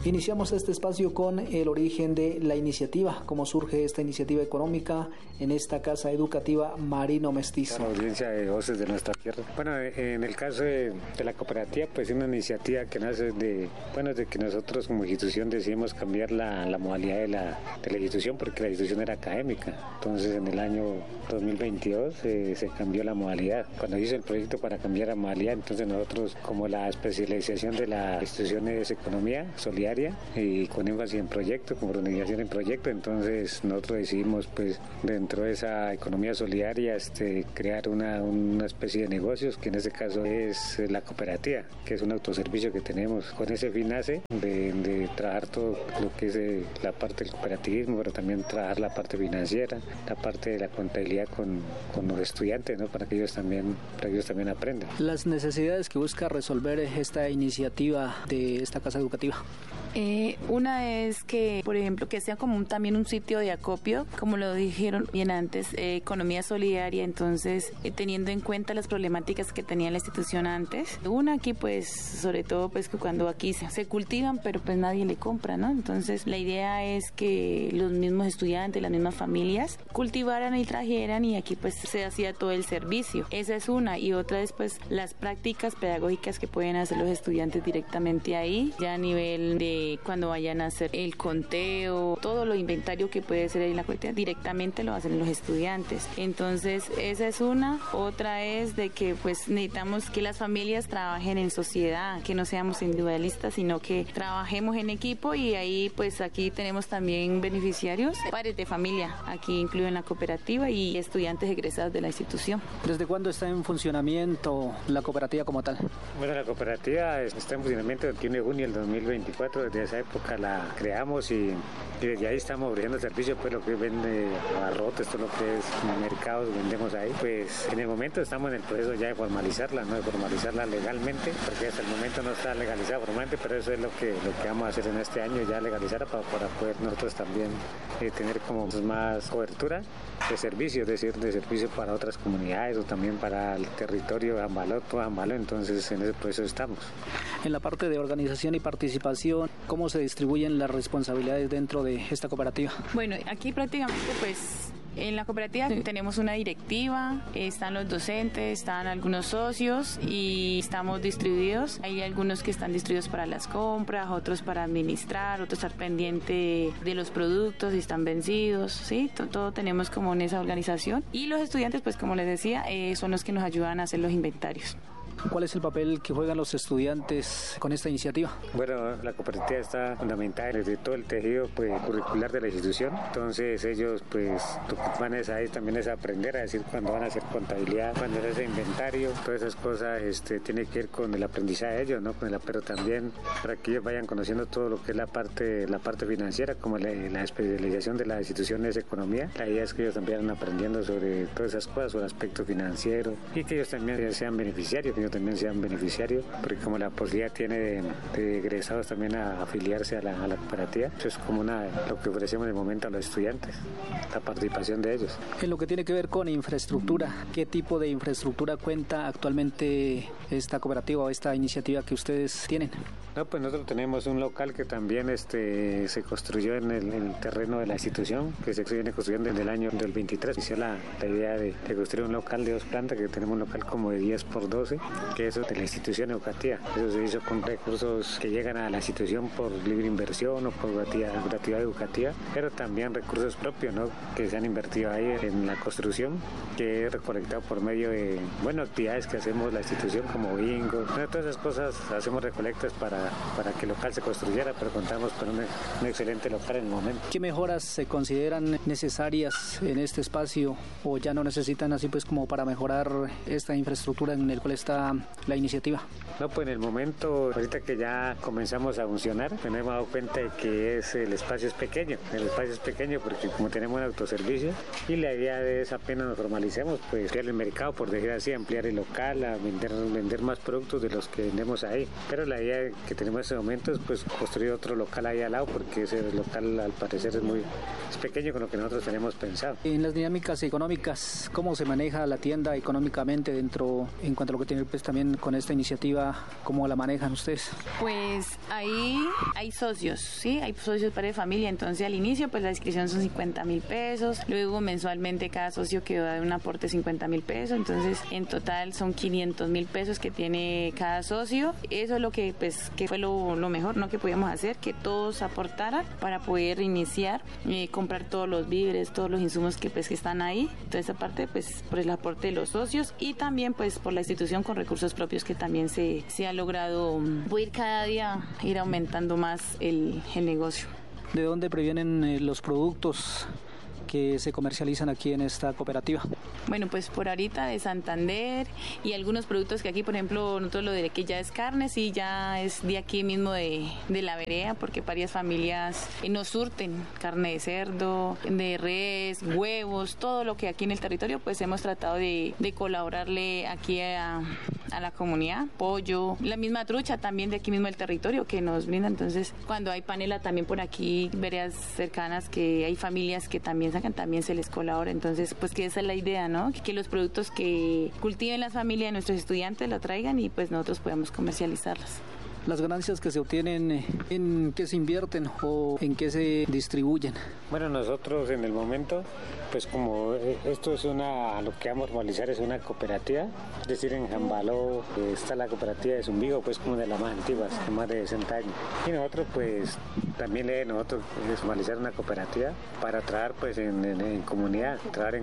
Iniciamos este espacio con el origen de la iniciativa, cómo surge esta iniciativa económica en esta casa educativa Marino Mestizo. La audiencia de voces de nuestra tierra. Bueno, en el caso de la cooperativa, pues es una iniciativa que nace de que nosotros como institución decidimos cambiar la modalidad de la institución, porque la institución era académica. Entonces en el año 2022 se cambió la modalidad. Cuando hice el proyecto para cambiar la modalidad, entonces nosotros, como la especialización de la institución es economía solidaria y con énfasis en proyecto, como organización en proyecto, entonces nosotros decidimos pues dentro de esa economía solidaria crear una especie de negocios, que en este caso es la cooperativa, que es un autoservicio que tenemos. Con ese fin nace de trabajar todo lo que es la parte del cooperativismo, pero también trabajar la parte financiera, la parte de la contabilidad con los estudiantes, ¿no? Para que ellos también aprendan. Las necesidades que busca resolver esta iniciativa de esta casa educativa. Una es que, por ejemplo, que sea como también un sitio de acopio, como lo dijeron bien antes, economía solidaria, entonces teniendo en cuenta las problemáticas que tenía la institución antes. Una aquí pues, sobre todo pues que cuando aquí se cultivan, pero pues nadie le compra, ¿no? Entonces la idea es que los mismos estudiantes, las mismas familias cultivaran y trajeran, y aquí pues se hacía todo el servicio. Esa es una, y otra es pues las prácticas pedagógicas que pueden hacer los estudiantes directamente ahí, ya a nivel de cuando vayan a hacer el conteo, todo lo inventario que puede ser ahí en la cooperativa, directamente lo hacen los estudiantes. Entonces esa es una. Otra es de que pues necesitamos que las familias trabajen en sociedad, que no seamos individualistas, sino que trabajemos en equipo, y ahí pues aquí tenemos también beneficiarios, padres de familia, aquí incluido en la cooperativa, y estudiantes egresados de la institución. ¿Desde cuándo está en funcionamiento la cooperativa como tal? Bueno, la cooperativa está en funcionamiento el 21 de junio del 2024. Desde esa época la creamos y desde ahí estamos ofreciendo servicios, pues lo que vende abarrotes, todo lo que es mercados, vendemos ahí. Pues en el momento estamos en el proceso ya de formalizarla, ¿no? De formalizarla legalmente, porque hasta el momento no está legalizada formalmente, pero eso es lo que vamos a hacer en este año, ya legalizarla para poder nosotros también tener como más cobertura de servicios, es decir, de servicio para otras comunidades o también para el territorio de Ambaló, todo Ambaló. Entonces en ese proceso estamos. En la parte de organización y participación, ¿cómo se distribuyen las responsabilidades dentro de esta cooperativa? Bueno, aquí prácticamente pues en la cooperativa tenemos una directiva, están los docentes, están algunos socios y estamos distribuidos. Hay algunos que están distribuidos para las compras, otros para administrar, otros estar pendiente de los productos si están vencidos, ¿sí? Todo tenemos como en esa organización. Y los estudiantes, pues como les decía, son los que nos ayudan a hacer los inventarios. ¿Cuál es el papel que juegan los estudiantes con esta iniciativa? Bueno, la cooperativa está fundamentada desde todo el tejido curricular de la institución. Entonces ellos pues lo que van es ahí también es aprender a decir cuando van a hacer contabilidad, cuando es el inventario, todas esas cosas tiene que ver con el aprendizaje de ellos, ¿no? Pero también para que ellos vayan conociendo todo lo que es la parte financiera, como la especialización de la institución es economía. La idea es que ellos también vayan aprendiendo sobre todas esas cosas, sobre el aspecto financiero, y que ellos también sean beneficiarios, porque como la posibilidad tiene de egresados también a afiliarse a la cooperativa, eso es como lo que ofrecemos en el momento a los estudiantes, la participación de ellos. En lo que tiene que ver con infraestructura, ¿qué tipo de infraestructura cuenta actualmente esta cooperativa o esta iniciativa que ustedes tienen? No, pues nosotros tenemos un local que también se construyó en el terreno de la institución, que se viene construyendo desde el año del 23. Hizo la idea de construir un local de 2 plantas, que tenemos un local como de 10 por 12, que eso de la institución educativa. Eso se hizo con recursos que llegan a la institución por libre inversión o por gratuidad educativa, pero también recursos propios, ¿no? Que se han invertido ahí en la construcción, que es recolectado por medio de actividades que hacemos la institución, como bingo. Todas esas cosas hacemos recolectas para que el local se construyera, pero contamos con un excelente local en el momento. ¿Qué mejoras se consideran necesarias en este espacio o ya no necesitan así pues como para mejorar esta infraestructura en el cual está la iniciativa? No, pues en el momento, ahorita que ya comenzamos a funcionar, nos hemos dado cuenta de que el espacio es pequeño. El espacio es pequeño porque como tenemos un autoservicio, y la idea es apenas nos formalicemos, pues ampliar el mercado, por decir así, ampliar el local, a vender más productos de los que vendemos ahí. Pero la idea es que que tenemos en estos momentos, pues construir otro local ahí al lado, porque ese local al parecer es pequeño con lo que nosotros tenemos pensado. En las dinámicas económicas, ¿cómo se maneja la tienda económicamente en cuanto a lo que tiene pues también con esta iniciativa, cómo la manejan ustedes? Pues ahí hay socios, ¿sí? Hay socios para familia, entonces al inicio pues la inscripción son 50.000 pesos, luego mensualmente cada socio que da un aporte de 50.000 pesos, entonces en total son 500.000 pesos que tiene cada socio. Eso es lo que pues que fue lo mejor, ¿no?, que podíamos hacer, que todos aportaran para poder iniciar, comprar todos los víveres, todos los insumos que pues que están ahí. Entonces aparte pues por el aporte de los socios y también pues por la institución con recursos propios que también se ha logrado ir cada día ir aumentando más el negocio. ¿De dónde provienen los productos que se comercializan aquí en esta cooperativa? Bueno, pues por ahorita de Santander y algunos productos que aquí, por ejemplo, nosotros lo de que ya es carne, sí, ya es de aquí mismo de la vereda, porque varias familias nos surten carne de cerdo, de res, huevos, todo lo que aquí en el territorio, pues hemos tratado de colaborarle aquí a la comunidad, pollo, la misma trucha también de aquí mismo del territorio que nos brinda. Entonces, cuando hay panela también por aquí, veredas cercanas que hay familias que también sacan, también se les colabora. Entonces, pues que esa es la idea, ¿no? Que los productos que cultiven las familias de nuestros estudiantes la traigan y pues nosotros podamos comercializarlas. Las ganancias que se obtienen, ¿en qué se invierten o en qué se distribuyen? Bueno, nosotros en el momento, pues como esto es lo que vamos a formalizar es una cooperativa, es decir, en Jambaló está la cooperativa de Zumbigo, pues como de las más antiguas, de más de 60 años. Y nosotros pues también formalizar una cooperativa para trabajar pues en comunidad,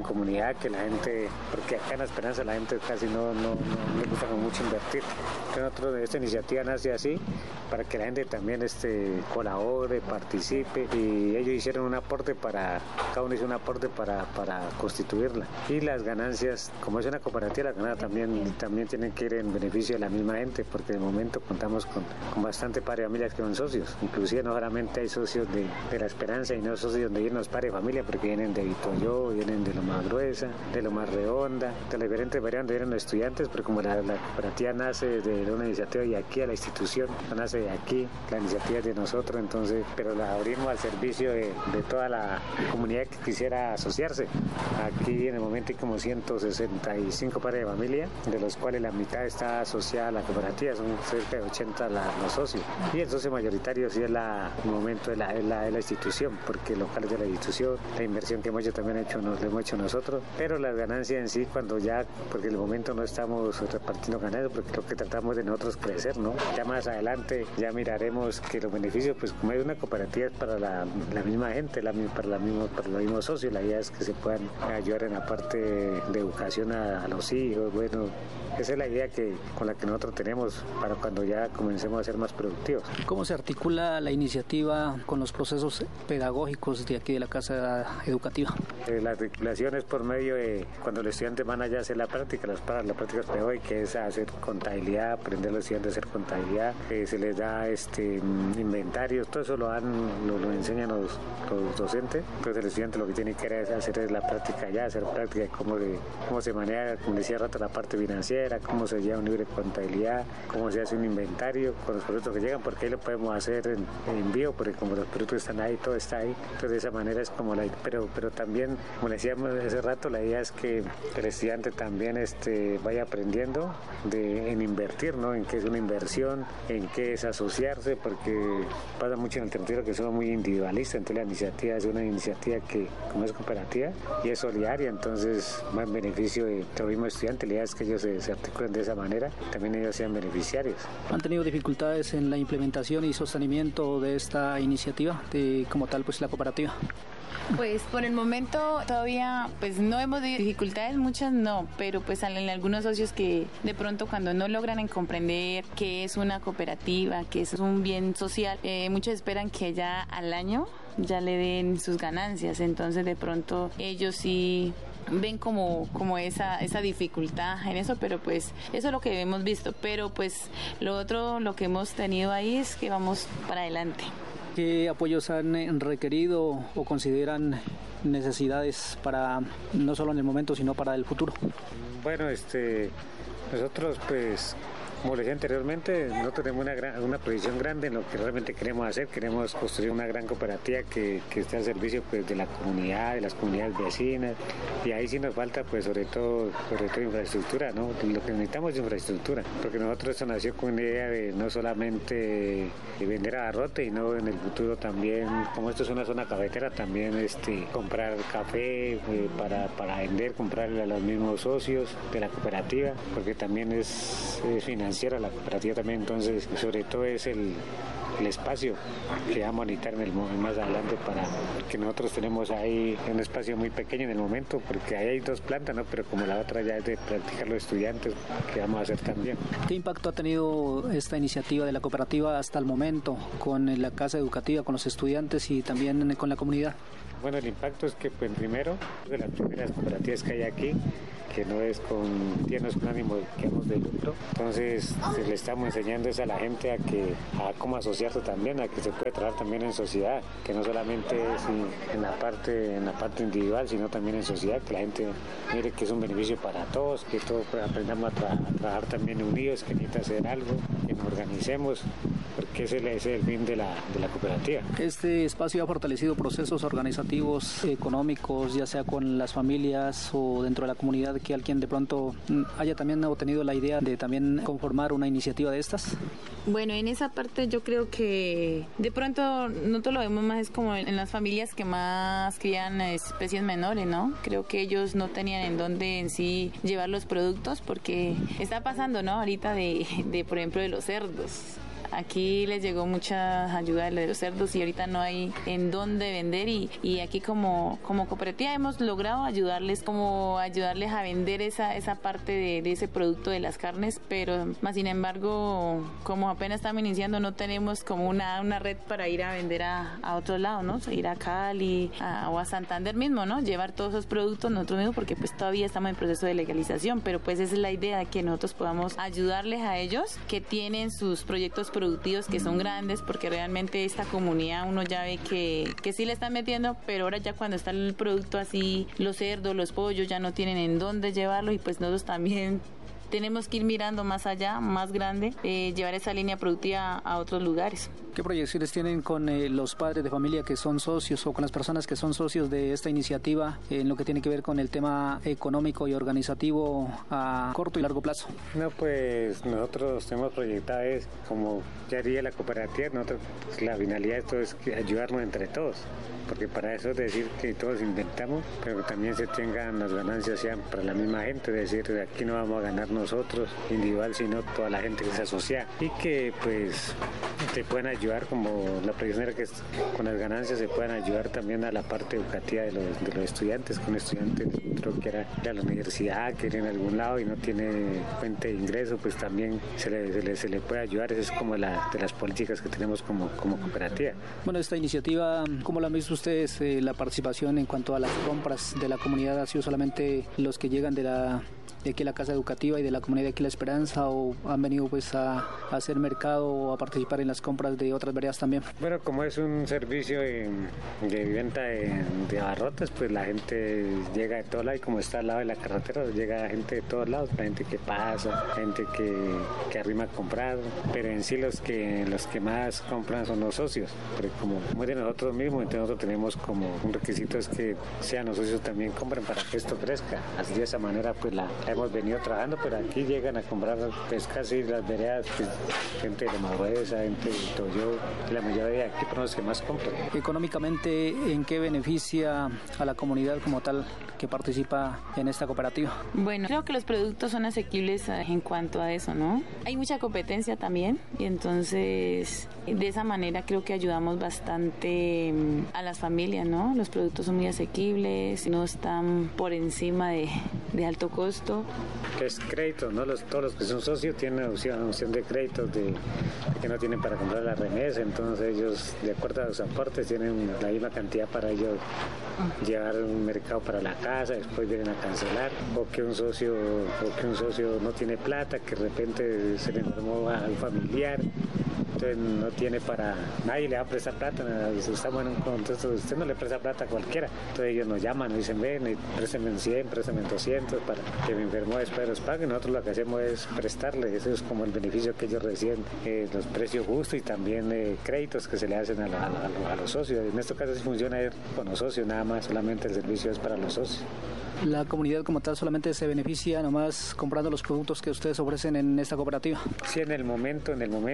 que la gente, porque acá en La Esperanza la gente casi no le gusta mucho invertir. Entonces esta iniciativa nace así, para que la gente también colabore, participe, y ellos hicieron un aporte cada uno hizo un aporte para constituirla. Y las ganancias, como es una cooperativa, las ganancias también tienen que ir en beneficio de la misma gente, porque de momento contamos con bastante pares de familias que son socios. Inclusive no solamente hay socios de La Esperanza y no socios de irnos pares de familia, porque vienen de Vitoyo, vienen de Loma Gruesa, de Loma Redonda, de las diferentes variedades donde vienen los estudiantes, pero como la cooperativa nace de una iniciativa y aquí a la institución nace de aquí, la iniciativa es de nosotros, entonces, pero la abrimos al servicio de toda la comunidad que quisiera asociarse. Aquí en el momento hay como 165 pares de familia, de los cuales la mitad está asociada a la cooperativa, son cerca de 80 los socios. Y el socio mayoritario sí es el momento de la institución, porque el local es de la institución, la inversión que hemos hecho también lo hemos hecho nosotros, pero las ganancias en sí, porque en el momento no estamos repartiendo ganancias, porque lo que tratamos de nosotros crecer, ¿no? Ya más adelante ya miraremos que los beneficios, pues como es una cooperativa, es para la misma gente, para los mismos socios. La idea es que se puedan ayudar en la parte de educación a los hijos. Bueno, esa es la idea con la que nosotros tenemos para cuando ya comencemos a ser más productivos. ¿Cómo se articula la iniciativa con los procesos pedagógicos de aquí de la Casa Educativa? La articulación es por medio de cuando los estudiantes van allá a hacer la práctica, las prácticas pedagógicas, que es hacer contabilidad, aprender a los estudiantes a hacer contabilidad, se les da inventarios, todo eso lo enseñan los docentes. Entonces el estudiante lo que tiene que hacer es la práctica allá, hacer práctica de cómo se maneja, como decía rato, la parte financiera, cómo se lleva un libro de contabilidad, cómo se hace un inventario con los productos que llegan, porque ahí lo podemos hacer en vivo, porque como los productos están ahí, todo está ahí. Entonces de esa manera es como pero también, como decíamos hace rato, la idea es que el estudiante también vaya aprendiendo en invertir, ¿no? En qué es una inversión, en qué es asociarse, porque pasa mucho en el territorio que somos muy individualistas. Entonces la iniciativa es una iniciativa que, como es cooperativa y es solidaria, entonces va en beneficio de los mismos estudiantes. La idea es que ellos se articulen de esa manera, también ellos sean beneficiarios. ¿Han tenido dificultades en la implementación y sostenimiento de esta iniciativa, como tal, pues la cooperativa? Pues por el momento todavía pues no hemos tenido dificultades, muchas no, pero pues en algunos socios que de pronto cuando no logran comprender qué es una cooperativa, que es un bien social, muchos esperan que ya al año ya le den sus ganancias, entonces de pronto ellos sí ven como esa dificultad en eso, pero pues eso es lo que hemos visto, pero pues lo que hemos tenido ahí es que vamos para adelante. ¿Qué apoyos han requerido o consideran necesidades para no solo en el momento, sino para el futuro? Bueno, nosotros pues Como les decía anteriormente, no tenemos una proyección grande en lo que realmente queremos hacer. Queremos construir una gran cooperativa que esté al servicio pues, de la comunidad, de las comunidades vecinas. Y ahí sí nos falta pues sobre todo infraestructura, ¿no? Lo que necesitamos es infraestructura, porque nosotros esto nació con una idea de no solamente vender abarrotes, sino en el futuro también, como esto es una zona cafetera, también comprar café para vender, comprarle a los mismos socios de la cooperativa, porque también es financiera la cooperativa también, entonces sobre todo es el espacio que vamos a necesitar más adelante porque nosotros tenemos ahí un espacio muy pequeño en el momento, porque ahí hay 2 plantas, ¿no? Pero como la otra ya es de practicar los estudiantes, que vamos a hacer también. ¿Qué impacto ha tenido esta iniciativa de la cooperativa hasta el momento con la casa educativa, con los estudiantes y también con la comunidad? Bueno, el impacto es que pues primero, de las primeras cooperativas que hay aquí, que no es con ánimo de lucro, entonces le estamos enseñando a la gente a cómo asociarse también, a que se puede trabajar también en sociedad, que no solamente es en la parte individual, sino también en sociedad, que la gente mire que es un beneficio para todos, que todos aprendamos a trabajar también unidos, que necesita hacer algo, que nos organicemos, porque ese es el fin de la cooperativa. Este espacio ha fortalecido procesos organizativos, económicos, ya sea con las familias o dentro de la comunidad, que alguien de pronto haya también obtenido la idea de también conformar una iniciativa de estas. Bueno, en esa parte yo creo que de pronto nosotros lo vemos más es como en las familias que más crían especies menores, ¿no? Creo que ellos no tenían en dónde en sí llevar los productos, porque está pasando, ¿no? Ahorita de por ejemplo, de los cerdos. Aquí les llegó mucha ayuda de los cerdos y ahorita no hay en dónde vender y aquí como cooperativa hemos logrado ayudarles a vender esa parte de ese producto de las carnes, pero más sin embargo como apenas estamos iniciando no tenemos como una red para ir a vender a otros lados, ¿no? Ir a Cali o a Santander mismo, ¿no? Llevar todos esos productos nosotros mismos, porque pues todavía estamos en proceso de legalización, pero pues esa es la idea, que nosotros podamos ayudarles a ellos que tienen sus proyectos productivos que son grandes, porque realmente esta comunidad uno ya ve que sí le están metiendo, pero ahora ya cuando está el producto así, los cerdos, los pollos ya no tienen en dónde llevarlo, y pues nosotros también tenemos que ir mirando más allá, más grande, llevar esa línea productiva a otros lugares. ¿Qué proyecciones tienen con los padres de familia que son socios o con las personas que son socios de esta iniciativa en lo que tiene que ver con el tema económico y organizativo a corto y largo plazo? No, pues nosotros tenemos proyectado como ya haría la cooperativa, nosotros la finalidad de esto es ayudarnos entre todos, porque para eso es decir que todos inventamos, pero que también se tengan las ganancias sean para la misma gente, es decir, aquí no vamos a ganar nosotros individual, sino toda la gente que se asocia y que pues te pueden ayudar, como la proyección que con las ganancias se puedan ayudar también a la parte educativa de los estudiantes, con estudiantes creo que era a la universidad, que era en algún lado y no tiene fuente de ingreso, pues también se le puede ayudar. Esa es como de las políticas que tenemos como cooperativa. Bueno, esta iniciativa, ¿cómo la han visto ustedes? La participación en cuanto a las compras de la comunidad, ¿ha sido solamente los que llegan de aquí a la casa educativa y de la comunidad de aquí La Esperanza, o han venido pues a hacer mercado o a participar en las compras de otras veredas también? Bueno, como es un servicio de venta de abarrotes, pues la gente llega de todos lados, y como está al lado de la carretera, llega gente de todos lados, la gente que pasa, gente que arrima a comprar, pero en sí los que más compran son los socios, porque como es de nosotros mismos, entonces nosotros tenemos como un requisito es que sean los socios también compren para que esto crezca. Así de esa manera pues la hemos venido trabajando, pero aquí llegan a comprar pues casi las veredas, pues, gente de Mahuesa, gente de Toyo, la mayoría de aquí son los que más compran. Económicamente, ¿en qué beneficia a la comunidad como tal que participa en esta cooperativa? Bueno, creo que los productos son asequibles en cuanto a eso, ¿no? Hay mucha competencia también, y entonces de esa manera creo que ayudamos bastante a las familias, ¿no? Los productos son muy asequibles, no están por encima de alto costo. Es crédito, ¿no? Todos los que son socios tienen opción de créditos que no tienen para comprar la remesa, entonces ellos, de acuerdo a los aportes, tienen la misma cantidad para ellos llevar un mercado para la casa, después vienen a cancelar, o que un socio no tiene plata, que de repente se le enfermó a un familiar, entonces no tiene para, nadie le va a prestar plata, estamos en un contexto, usted no le presta plata a cualquiera, entonces ellos nos llaman, nos dicen, ven, préstame 100, préstame 200 para que me enfermó después los pague, nosotros lo que hacemos es prestarle, eso es como el beneficio que ellos reciben, los precios justos y también créditos que se le hacen a los socios. En este caso sí funciona con los socios, nada más, solamente el servicio es para los socios. ¿La comunidad como tal solamente se beneficia nomás comprando los productos que ustedes ofrecen en esta cooperativa? Sí, en el momento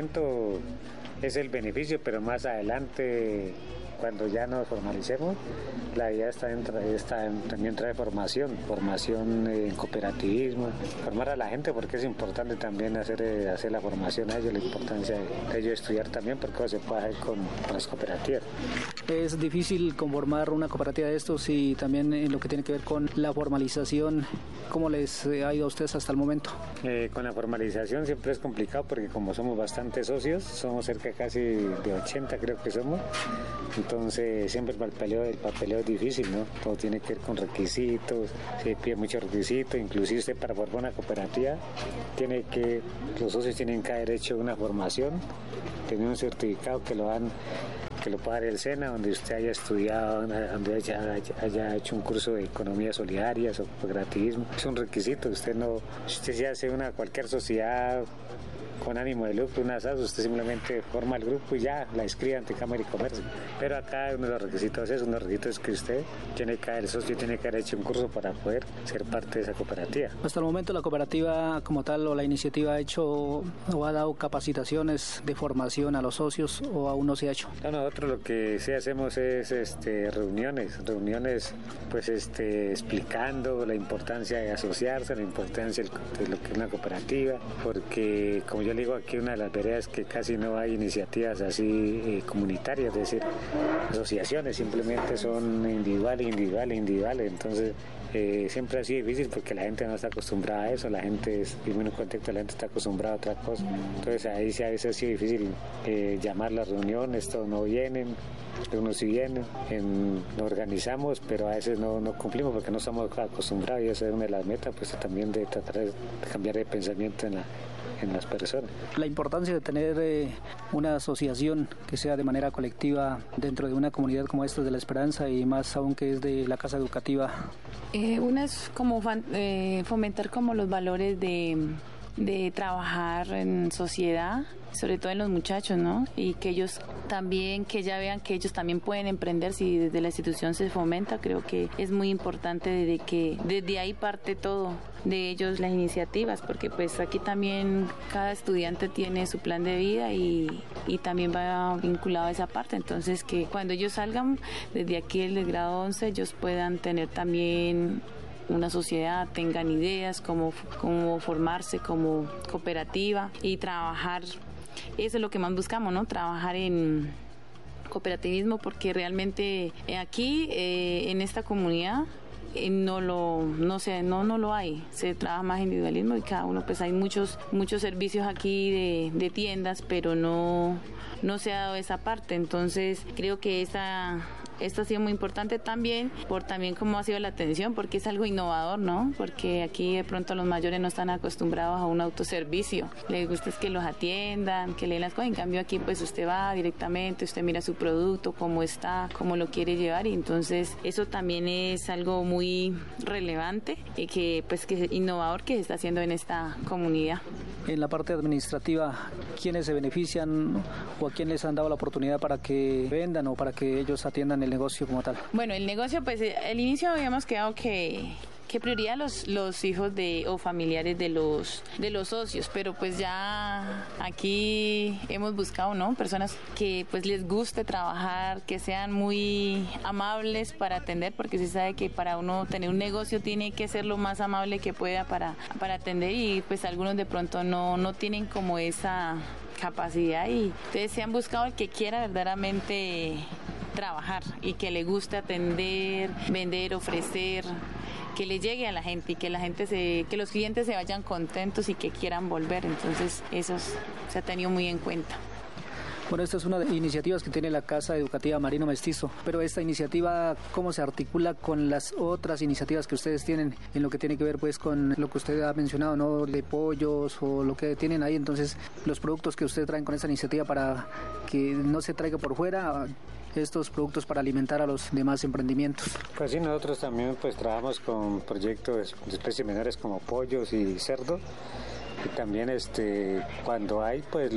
es el beneficio, pero más adelante, cuando ya nos formalicemos, la idea también trae formación en cooperativismo, formar a la gente, porque es importante también hacer la formación a ellos, la importancia de ellos estudiar también, porque se puede hacer con las cooperativas. Es difícil conformar una cooperativa de estos y también en lo que tiene que ver con la formalización, ¿cómo les ha ido a ustedes hasta el momento? Con la formalización siempre es complicado porque como somos bastantes socios, somos cerca casi de 80 creo que somos, entonces siempre el papeleo es difícil, ¿no? Todo tiene que ver con requisitos, se pide muchos requisitos, inclusive usted para formar una cooperativa los socios tienen que haber hecho una formación, tener un certificado que lo pueda dar el SENA, donde usted haya estudiado, donde haya hecho un curso de economías solidarias o cooperativismo. Es un requisito, si usted se hace cualquier sociedad con ánimo de lucro, una SAS, usted simplemente forma el grupo y ya la inscribe ante Cámara y Comercio. Pero acá uno de los requisitos es que usted el socio tiene que haber hecho un curso para poder ser parte de esa cooperativa. Hasta el momento la cooperativa como tal o la iniciativa ha hecho o ha dado capacitaciones de formación a los socios o aún no se ha hecho. Nosotros lo que sí hacemos es reuniones pues explicando la importancia de asociarse, la importancia de lo que es una cooperativa, porque como yo le digo aquí, una de las veredas que casi no hay iniciativas así comunitarias, es decir, asociaciones, simplemente son individuales, entonces siempre ha sido difícil porque la gente no está acostumbrada a eso, en un contexto la gente está acostumbrada a otra cosa, entonces ahí sí a veces ha sido difícil llamar las reuniones, todos no vienen, unos sí vienen, nos organizamos, pero a veces no cumplimos porque no estamos acostumbrados y esa es una de las metas, pues también de tratar de cambiar de pensamiento en las personas. La importancia de tener una asociación que sea de manera colectiva dentro de una comunidad como esta de La Esperanza y más aún que es de la Casa Educativa. Una es como fomentar como los valores de trabajar en sociedad, sobre todo en los muchachos, ¿no? Y que ellos también, que ya vean que ellos también pueden emprender si desde la institución se fomenta. Creo que es muy importante desde ahí parte todo de ellos las iniciativas, porque pues aquí también cada estudiante tiene su plan de vida y también va vinculado a esa parte, entonces que cuando ellos salgan desde aquí del grado 11 ellos puedan tener también una sociedad, tengan ideas, cómo formarse como cooperativa y trabajar. Eso es lo que más buscamos, ¿no? Trabajar en cooperativismo, porque realmente aquí en esta comunidad no lo hay, se trabaja más individualismo y cada uno, pues hay muchos servicios aquí de tiendas, pero no se ha dado esa parte, entonces creo que esto ha sido muy importante también por cómo ha sido la atención, porque es algo innovador, ¿no? Porque aquí de pronto los mayores no están acostumbrados a un autoservicio. Les gusta es que los atiendan, que le den las cosas. En cambio aquí pues usted va directamente, usted mira su producto, cómo está, cómo lo quiere llevar, y entonces eso también es algo muy relevante y que innovador que se está haciendo en esta comunidad. En la parte administrativa, ¿quiénes se benefician o a quién les han dado la oportunidad para que vendan o para que ellos atiendan el negocio como tal? Bueno, el negocio, pues al inicio habíamos quedado que prioridad los hijos o familiares de los socios, pero pues ya aquí hemos buscado, ¿no? Personas que pues les guste trabajar, que sean muy amables para atender, porque se sabe que para uno tener un negocio tiene que ser lo más amable que pueda para atender, y pues algunos de pronto no tienen como esa capacidad, y entonces se han buscado el que quiera verdaderamente trabajar y que le guste atender, vender, ofrecer, que le llegue a la gente y que que los clientes se vayan contentos y que quieran volver. Entonces eso se ha tenido muy en cuenta. Bueno, esta es una de las iniciativas que tiene la Casa Educativa Marino Mestizo, pero esta iniciativa, ¿cómo se articula con las otras iniciativas que ustedes tienen en lo que tiene que ver pues con lo que usted ha mencionado, ¿no? De pollos o lo que tienen ahí? Entonces, los productos que ustedes traen con esta iniciativa para que no se traiga por fuera estos productos para alimentar a los demás emprendimientos. Pues sí, nosotros también pues trabajamos con proyectos de especies menores como pollos y cerdo, y también cuando hay pues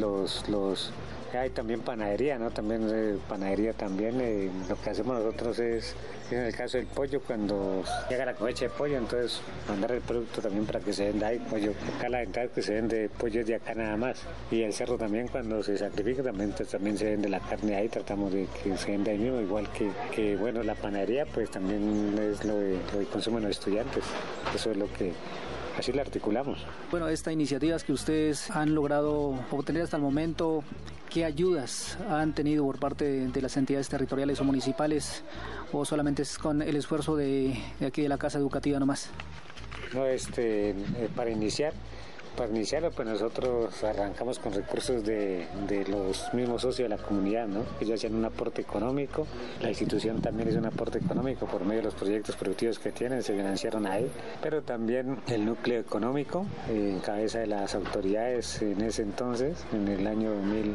hay también panadería, ¿no? También panadería también. Lo que hacemos nosotros es en el caso del pollo, cuando llega la cosecha de pollo, entonces mandar el producto también para que se venda ahí pollo. Acá la ventaja es que se vende pollo de acá nada más. Y el cerdo también, cuando se sacrifica, también se vende la carne ahí, tratamos de que se venda ahí mismo, igual que bueno, la panadería pues también es lo que consumen los estudiantes. Eso es lo que así la articulamos. Bueno, estas iniciativas que ustedes han logrado obtener hasta el momento, ¿qué ayudas han tenido por parte de las entidades territoriales o municipales, o solamente es con el esfuerzo de aquí de la Casa Educativa nomás? No, para iniciar, pues nosotros arrancamos con recursos de los mismos socios de la comunidad, ¿no? Ellos hacían un aporte económico, la institución también hizo un aporte económico por medio de los proyectos productivos que tienen, se financiaron ahí, pero también el núcleo económico, en cabeza de las autoridades en ese entonces, en el año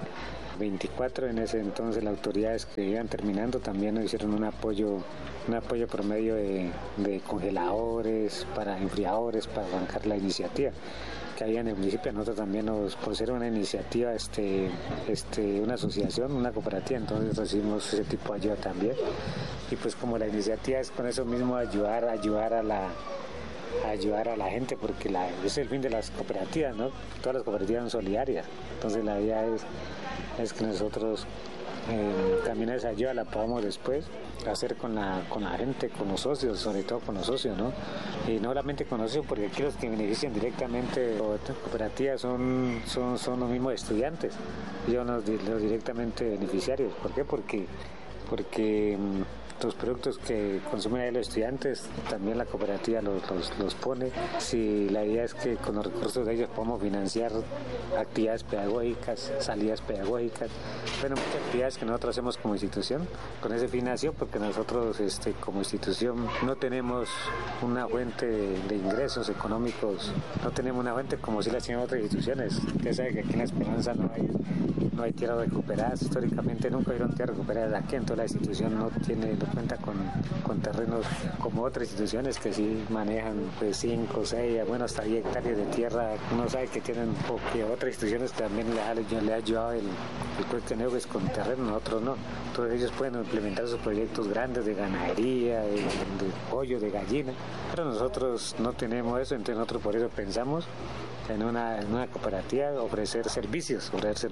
2024, en ese entonces las autoridades que iban terminando también nos hicieron un apoyo por medio de congeladores, enfriadores, para arrancar la iniciativa que había en el municipio. Nosotros también por ser una iniciativa, una asociación, una cooperativa, entonces recibimos ese tipo de ayuda también. Y pues como la iniciativa es con eso mismo ayudar a la gente, porque es el fin de las cooperativas, ¿no? Todas las cooperativas son solidarias, entonces la idea es que nosotros también esa ayuda la podamos después hacer con la gente, con los socios, sobre todo con los socios, ¿no? Y no solamente con los socios, porque aquí los que benefician directamente de las cooperativas son los mismos estudiantes, ellos los directamente beneficiarios. ¿Por qué? Porque los productos que consumen ahí los estudiantes, también la cooperativa los pone. Si la idea es que con los recursos de ellos podamos financiar actividades pedagógicas, salidas pedagógicas, bueno, muchas actividades que nosotros hacemos como institución, con ese fin nació porque nosotros como institución no tenemos una fuente de ingresos económicos, no tenemos una fuente como si la tienen otras instituciones. Usted sabe que aquí en La Esperanza no hay tierras recuperadas, históricamente nunca hubieron tierras recuperadas aquí, entonces la institución no cuenta con terrenos como otras instituciones que sí manejan pues 5, 6, bueno, hasta 10 hectáreas de tierra. Uno sabe que tienen, porque otras instituciones también le ha ayudado el cuestioneo pues con terreno, nosotros no. Entonces ellos pueden implementar sus proyectos grandes de ganadería, de pollo, de gallina, pero nosotros no tenemos eso, entonces nosotros por eso pensamos en una cooperativa ofrecer servicios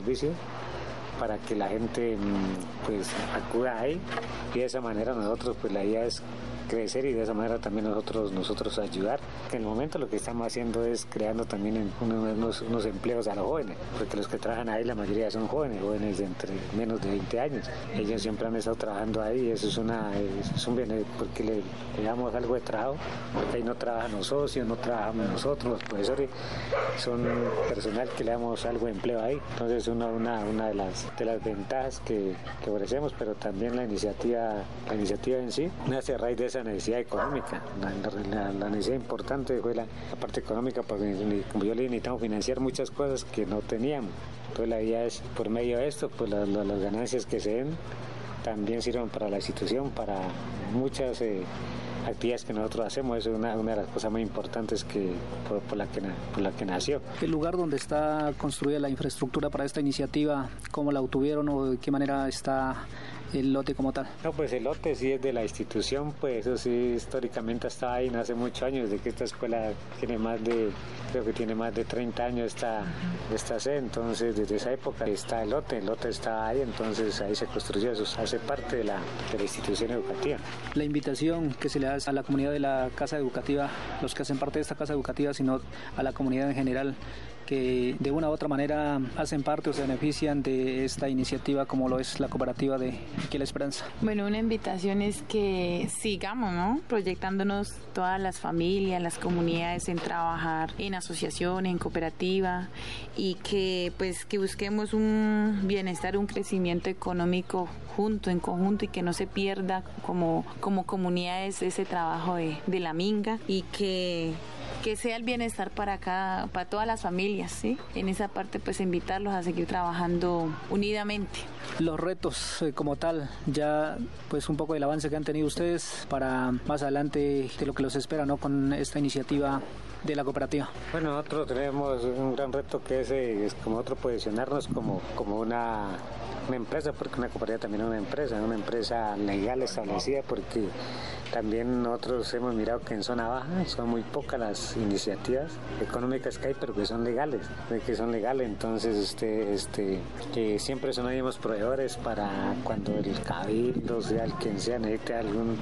para que la gente pues acuda ahí, y de esa manera nosotros pues la idea es crecer y de esa manera también nosotros ayudar. En el momento lo que estamos haciendo es creando también unos empleos a los jóvenes, porque los que trabajan ahí la mayoría son jóvenes de entre menos de 20 años. Ellos siempre han estado trabajando ahí, y eso es un bien, porque le damos algo de trabajo, porque ahí no trabajan los socios, no trabajamos nosotros, los profesores son personal que le damos algo de empleo ahí. Entonces una de las ventajas que ofrecemos, pero también la iniciativa en sí nace a raíz de esa necesidad económica. La necesidad importante fue la parte económica, porque como yo le necesitamos financiar muchas cosas que no teníamos. Entonces la idea es, por medio de esto, pues las ganancias que se den también sirven para la institución, para muchas actividades que nosotros hacemos. Es una de las cosas más importantes por la que nació. ¿El lugar donde está construida la infraestructura para esta iniciativa, cómo la obtuvieron o de qué manera está el lote como tal? No, pues el lote sí es de la institución, pues eso sí históricamente está ahí, no hace muchos años, desde que esta escuela tiene más de 30 años esta sede, entonces desde esa época está el lote está ahí, entonces ahí se construyó, eso hace parte de la institución educativa. La invitación que se le hace a la comunidad de la Casa Educativa, los que hacen parte de esta Casa Educativa, sino a la comunidad en general, que de una u otra manera hacen parte o se benefician de esta iniciativa como lo es la cooperativa de Aquí La Esperanza? Bueno, una invitación es que sigamos, ¿no?, proyectándonos todas las familias, las comunidades en trabajar en asociación, en cooperativa, y que pues que busquemos un bienestar, un crecimiento económico en conjunto, y que no se pierda como comunidades ese trabajo de la minga, y que sea el bienestar para todas las familias, ¿sí? En esa parte pues invitarlos a seguir trabajando unidamente. Los retos como tal, ya pues un poco del avance que han tenido ustedes para más adelante de lo que los espera, ¿no?, con esta iniciativa de la cooperativa. Bueno, nosotros tenemos un gran reto que es como otro posicionarnos como una empresa, porque una cooperativa también es una empresa legal establecida, porque también nosotros hemos mirado que en zona baja son muy pocas las iniciativas económicas que hay, pero que son legales, entonces que siempre son mismos proveedores para cuando el cabildo, sea el quien sea, necesite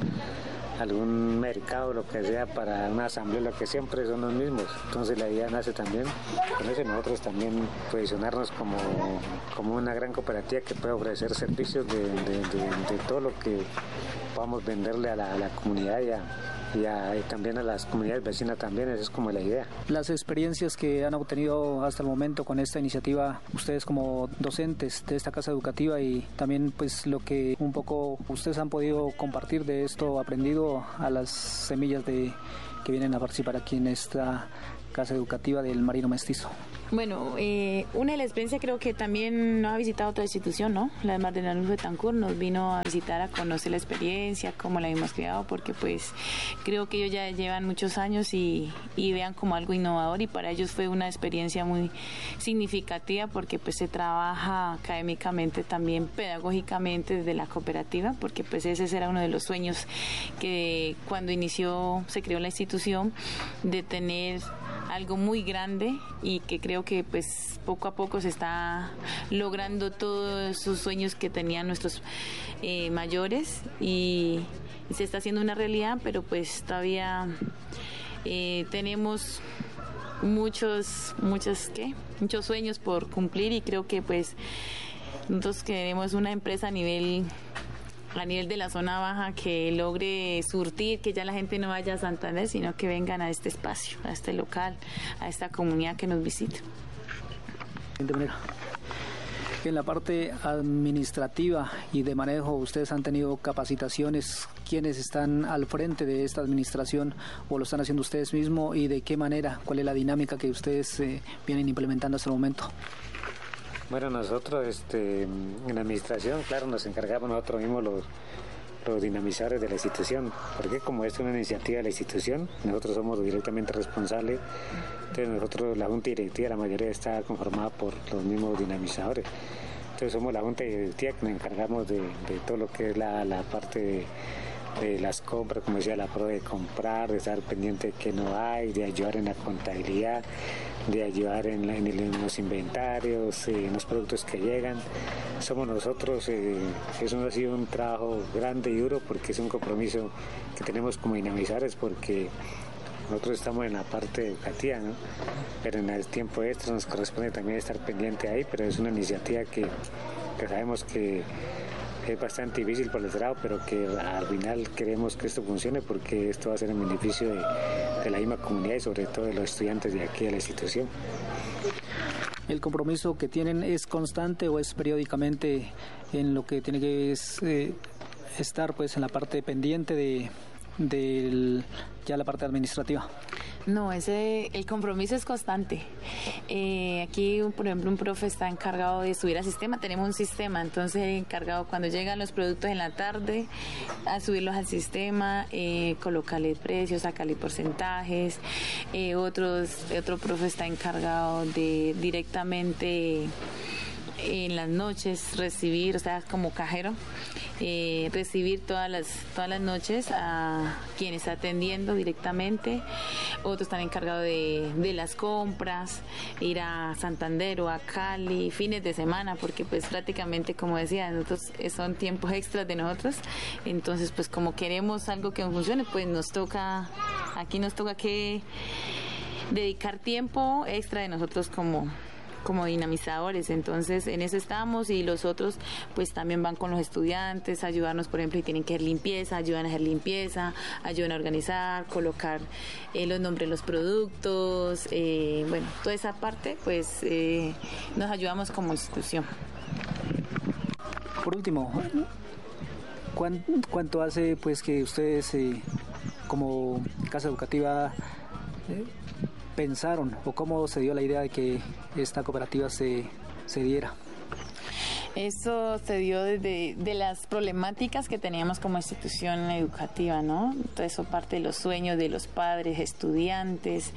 algún mercado, lo que sea, para una asamblea, lo que siempre son los mismos. Entonces la idea nace también con eso, nosotros también posicionarnos como una gran cooperativa que puede ofrecer servicios de todo lo que podamos venderle a la comunidad y también a las comunidades vecinas también, esa es como la idea. Las experiencias que han obtenido hasta el momento con esta iniciativa, ustedes como docentes de esta casa educativa, y también pues lo que un poco ustedes han podido compartir de esto aprendido a las semillas que vienen a participar aquí en esta casa educativa del Marino Mestizo. Bueno, una de las experiencias creo que también nos ha visitado otra institución, ¿no? La de Mardenal Betancourt nos vino a visitar, a conocer la experiencia, cómo la hemos creado, porque pues creo que ellos ya llevan muchos años y vean como algo innovador, y para ellos fue una experiencia muy significativa, porque pues se trabaja académicamente, también pedagógicamente desde la cooperativa, porque pues ese era uno de los sueños que cuando se creó la institución, de tener algo muy grande, y que creo que pues poco a poco se está logrando todos esos sueños que tenían nuestros mayores, y se está haciendo una realidad, pero pues todavía tenemos muchos sueños por cumplir, y creo que pues nosotros queremos una empresa a nivel de la zona baja que logre surtir, que ya la gente no vaya a Santander, sino que vengan a este espacio, a este local, a esta comunidad que nos visita. En la parte administrativa y de manejo, ¿ustedes han tenido capacitaciones? ¿Quiénes están al frente de esta administración, o lo están haciendo ustedes mismos, y de qué manera? ¿Cuál es la dinámica que ustedes vienen implementando hasta el momento? Bueno, nosotros en la administración, claro, nos encargamos nosotros mismos los dinamizadores de la institución, porque como es una iniciativa de la institución, nosotros somos directamente responsables. Entonces nosotros, la junta directiva, la mayoría está conformada por los mismos dinamizadores. Entonces somos la junta directiva que nos encargamos de todo lo que es la parte de las compras, como decía, la prueba de comprar, de estar pendiente de que no hay, de ayudar en la contabilidad, de ayudar en los inventarios, en los productos que llegan. Somos nosotros, eso ha sido un trabajo grande y duro, porque es un compromiso que tenemos como dinamizadores, porque nosotros estamos en la parte educativa, ¿no? Pero en el tiempo extra nos corresponde también estar pendiente ahí, pero es una iniciativa que sabemos que es bastante difícil por el lado, pero que al final queremos que esto funcione, porque esto va a ser en beneficio de la misma comunidad y sobre todo de los estudiantes de aquí de la institución. ¿El compromiso que tienen es constante o es periódicamente en lo que tiene que estar pues en la parte pendiente de ya la parte administrativa? No, el compromiso es constante. Aquí, por ejemplo, un profe está encargado de subir al sistema. Tenemos un sistema, entonces encargado cuando llegan los productos en la tarde, a subirlos al sistema, colocarle precios, sacarle porcentajes. Otro profe está encargado de directamente en las noches recibir, o sea, como cajero, recibir todas las noches a quien está atendiendo directamente. Otros están encargados de las compras, ir a Santander o a Cali, fines de semana, porque pues prácticamente, como decía, nosotros son tiempos extras de nosotros. Entonces pues como queremos algo que funcione, pues nos toca que dedicar tiempo extra de nosotros como dinamizadores. Entonces en eso estamos, y los otros pues también van con los estudiantes a ayudarnos, por ejemplo, y tienen que hacer limpieza, ayudan a hacer limpieza, ayudan a organizar, colocar los nombres de los productos, bueno, toda esa parte pues nos ayudamos como institución. Por último, ¿cuánto hace pues que ustedes como casa educativa pensaron, o cómo se dio la idea de que esta cooperativa se diera? Eso se dio de las problemáticas que teníamos como institución educativa, ¿no? Todo eso parte de los sueños de los padres, estudiantes,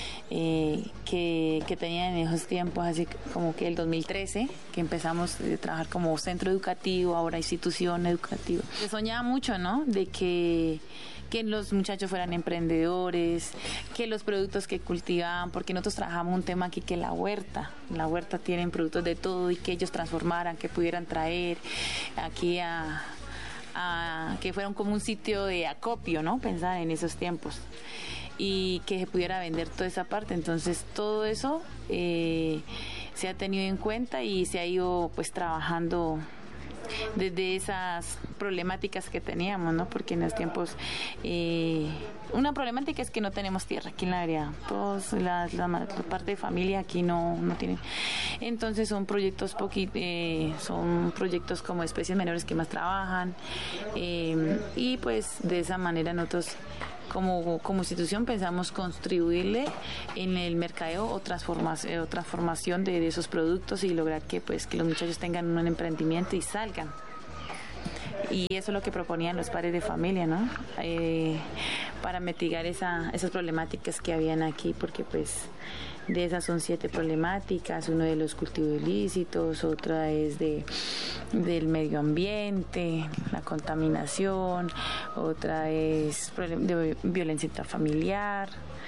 que tenían en esos tiempos, así como que el 2013, que empezamos a trabajar como centro educativo, ahora institución educativa. Se soñaba mucho, ¿no? De que los muchachos fueran emprendedores, que los productos que cultivaban, porque nosotros trabajamos un tema aquí que la huerta tienen productos de todo, y que ellos transformaran, que pudieran traer aquí que fueran como un sitio de acopio, ¿no? Pensar en esos tiempos, y que se pudiera vender toda esa parte. Entonces todo eso se ha tenido en cuenta y se ha ido pues trabajando desde esas problemáticas que teníamos, ¿no? Porque en los tiempos una problemática es que no tenemos tierra aquí en la área, todos la parte de familia aquí no tienen. Entonces son proyectos como especies menores que más trabajan, y pues de esa manera nosotros como institución pensamos contribuirle en el mercadeo o transformación de esos productos, y lograr que los muchachos tengan un emprendimiento y salgan. Y eso es lo que proponían los padres de familia, ¿no? Para mitigar esas problemáticas que habían aquí, porque pues de esas son 7 problemáticas: uno de los cultivos ilícitos, otra es del medio ambiente, la contaminación, otra es de violencia intrafamiliar,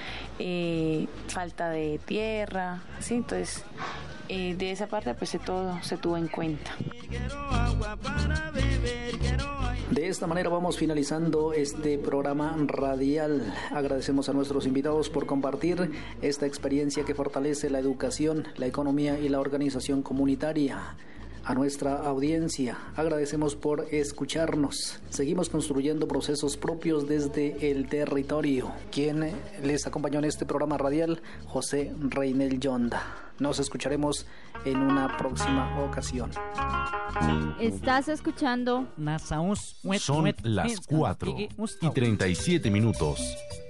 falta de tierra, ¿sí? Entonces de esa parte pues todo se tuvo en cuenta. De esta manera vamos finalizando este programa radial. Agradecemos a nuestros invitados por compartir esta experiencia que fortalece la educación, la economía y la organización comunitaria. A nuestra audiencia, agradecemos por escucharnos. Seguimos construyendo procesos propios desde el territorio. Quien les acompañó en este programa radial, José Reynel Yonda. Nos escucharemos en una próxima ocasión. Estás escuchando. Son las 4:37.